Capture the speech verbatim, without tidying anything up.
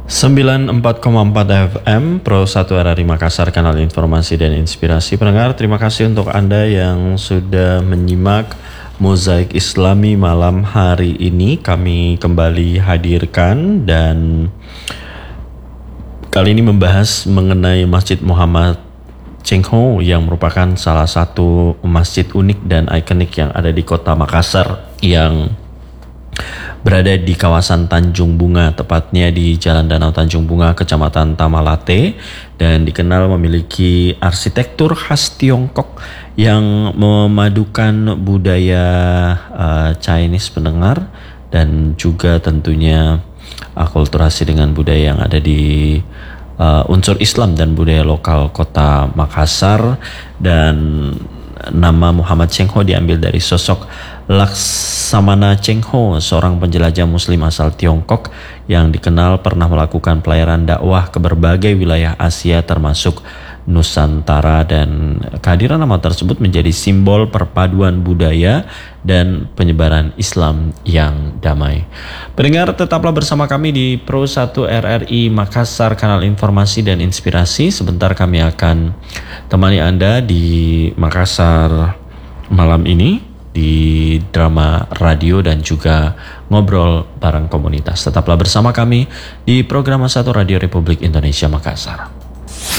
sembilan puluh empat koma empat F M Pro satu R R I Makassar, kanal informasi dan inspirasi. Pendengar, terima kasih untuk Anda yang sudah menyimak Mozaik Islami malam hari ini. Kami kembali hadirkan dan kali ini membahas mengenai Masjid Muhammad Cheng Ho yang merupakan salah satu masjid unik dan ikonik yang ada di kota Makassar yang berada di kawasan Tanjung Bunga, tepatnya di Jalan Danau Tanjung Bunga, Kecamatan Tamalate, dan dikenal memiliki arsitektur khas Tiongkok yang memadukan budaya uh, Chinese pendengar dan juga tentunya akulturasi dengan budaya yang ada di uh, unsur Islam dan budaya lokal kota Makassar. Dan nama Muhammad Cheng Ho diambil dari sosok Laksamana Cheng Ho, seorang penjelajah muslim asal Tiongkok yang dikenal pernah melakukan pelayaran dakwah ke berbagai wilayah Asia termasuk Nusantara, dan kehadiran nama tersebut menjadi simbol perpaduan budaya dan penyebaran Islam yang damai. Pendengar, tetaplah bersama kami di Pro satu R R I Makassar, kanal informasi dan inspirasi. Sebentar kami akan temani Anda di Makassar malam ini di drama radio dan juga ngobrol bareng komunitas. Tetaplah bersama kami di program satu Radio Republik Indonesia Makassar.